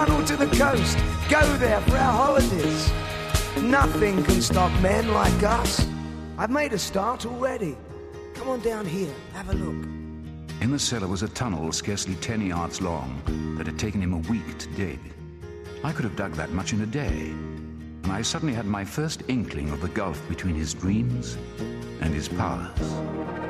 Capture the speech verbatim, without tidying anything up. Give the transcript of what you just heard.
Tunnel to the coast, go there for our holidays. Nothing can stop men like us. I've made a start already. Come on down here, have a look. In the cellar was a tunnel scarcely ten yards long that had taken him a week to dig. I could have dug that much in a day, and I suddenly had my first inkling of the gulf between his dreams and his powers.